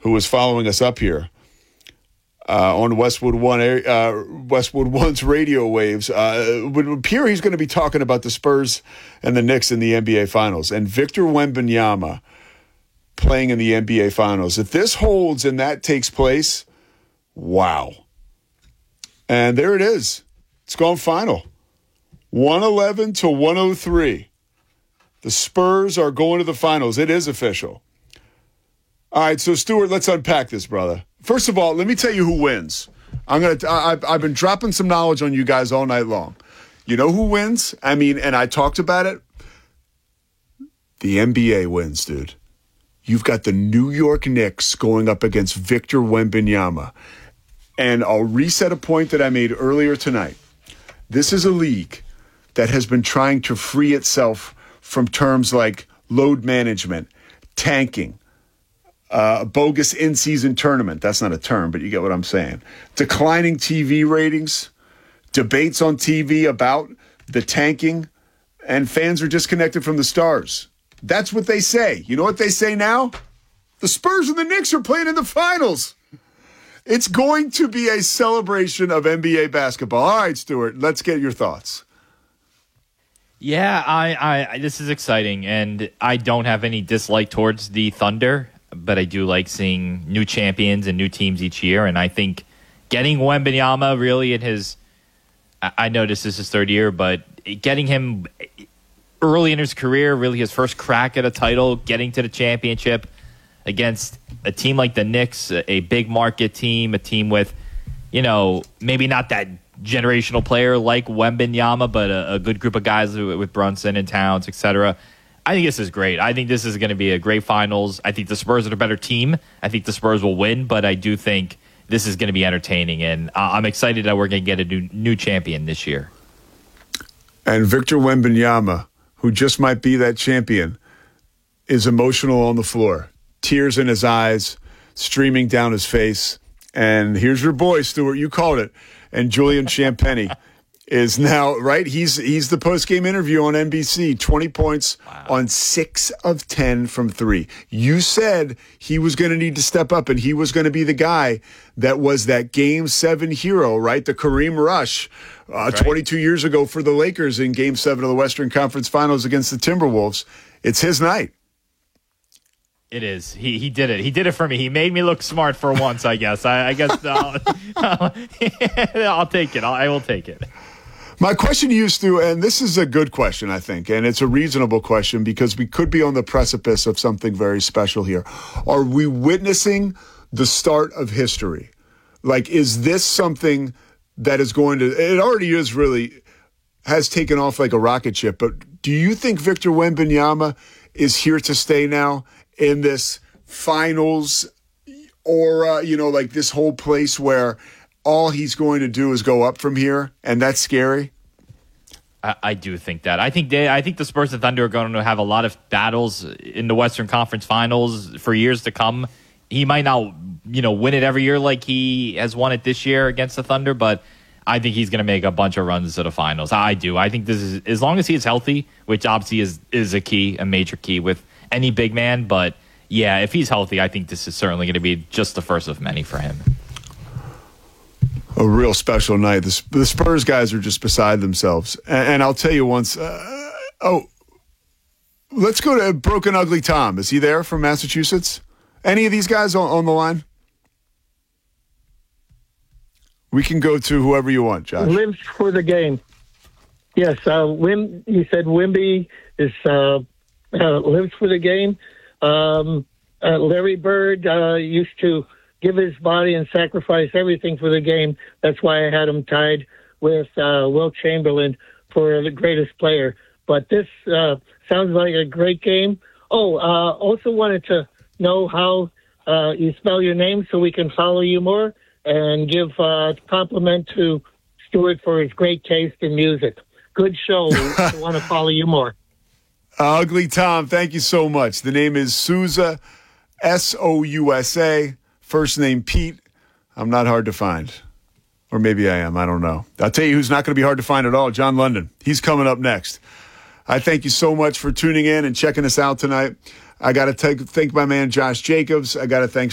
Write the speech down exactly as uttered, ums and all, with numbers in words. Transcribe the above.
who was following us up here uh, on Westwood One, uh, Westwood One's radio waves, uh, it would appear he's going to be talking about the Spurs and the Knicks in the N B A Finals. And Victor Wembanyama playing in the N B A Finals. If this holds and that takes place, wow. And there it is. It's gone final. one eleven to one oh three. The Spurs are going to the finals. It is official. All right, so Stuart, let's unpack this, brother. First of all, let me tell you who wins. I'm gonna. I've, I've been dropping some knowledge on you guys all night long. You know who wins? I mean, and I talked about it. The N B A wins, dude. You've got the New York Knicks going up against Victor Wembanyama. And I'll reset a point that I made earlier tonight. This is a league that has been trying to free itself from terms like load management, tanking, uh, bogus in-season tournament. That's not a term, but you get what I'm saying. Declining T V ratings, debates on T V about the tanking, and fans are disconnected from the stars. That's what they say. You know what they say now? The Spurs and the Knicks are playing in the finals. It's going to be a celebration of N B A basketball. All right, Stuart, let's get your thoughts. Yeah, I, I, this is exciting, and I don't have any dislike towards the Thunder, but I do like seeing new champions and new teams each year, and I think getting Wembanyama really in his, I know this is his third year, but getting him early in his career, really his first crack at a title, getting to the championship against a team like the Knicks, a big market team, a team with, you know, maybe not that generational player like Wembanyama, but a, a good group of guys with Brunson and Towns, et cetera. I think this is great. I think this is going to be a great finals. I think the Spurs are the better team. I think the Spurs will win, but I do think this is going to be entertaining, and I'm excited that we're going to get a new, new champion this year. And Victor Wembanyama, who just might be that champion, is emotional on the floor. Tears in his eyes, streaming down his face. And here's your boy, Stuart. You called it. And Julian Champagnie is now, right? He's he's the post-game interview on N B C. twenty points wow. on six of ten from three. You said he was going to need to step up, and he was going to be the guy that was that Game seven hero, right? The Kareem Rush uh, right. twenty-two years ago for the Lakers in Game seven of the Western Conference Finals against the Timberwolves. It's his night. It is. He he did it. He did it for me. He made me look smart for once, I guess. I, I guess I'll, I'll, I'll take it. I'll, I will take it. My question to you, Stu, and this is a good question, I think, and it's a reasonable question because we could be on the precipice of something very special here. Are we witnessing the start of history? Like, is this something that is going to – it already is really – has taken off like a rocket ship, but do you think Victor Wembanyama is here to stay now in this finals aura, you know, like this whole place where all he's going to do is go up from here, and that's scary? I, I do think that. I think they. I think the Spurs and Thunder are going to have a lot of battles in the Western Conference Finals for years to come. He might not, you know, win it every year like he has won it this year against the Thunder, but I think he's going to make a bunch of runs to the finals. I do. I think this is, as long as he is healthy, which obviously is is a key, a major key with any big man, but yeah, if he's healthy, I think this is certainly going to be just the first of many for him. A real special night. The, the Spurs guys are just beside themselves. And, and I'll tell you once, uh, oh, let's go to Broken Ugly Tom. Is he there from Massachusetts? Any of these guys on, on the line? We can go to whoever you want, Josh. Lives for the game. Yes, uh, Wim, you said Wimby is uh, uh, lives for the game. Um, uh, Larry Bird uh, used to give his body and sacrifice everything for the game. That's why I had him tied with uh, Wilt Chamberlain for the greatest player. But this uh, sounds like a great game. Oh, uh, also wanted to know how uh, you spell your name so we can follow you more, and give uh, compliment to Stuart for his great taste in music. Good show. We want to follow you more. Ugly Tom, thank you so much. The name is Sousa, S O U S A. First name Pete. I'm not hard to find. Or maybe I am. I don't know. I'll tell you who's not going to be hard to find at all. John London. He's coming up next. I thank you so much for tuning in and checking us out tonight. I got to thank my man Josh Jacobs. I got to thank